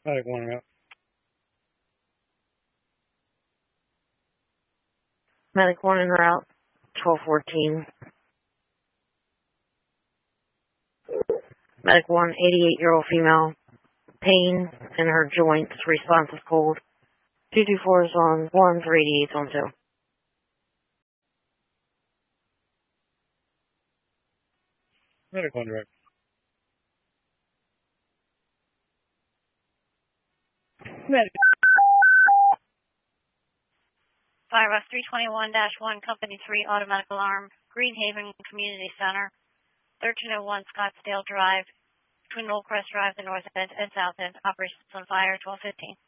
Medic 1 route. Medic 1 en route, 1214. Medic 1, 88-year-old female, pain in her joints, response is cold. 224 is on 1, 388 is on 2. Medic 1 direct. Medic. Firebus 321-1, Company 3, automatic alarm, Greenhaven Community Center, 1301 Scottsdale Drive, between Old Crest Drive, the north end and south end, operations on fire, 1215.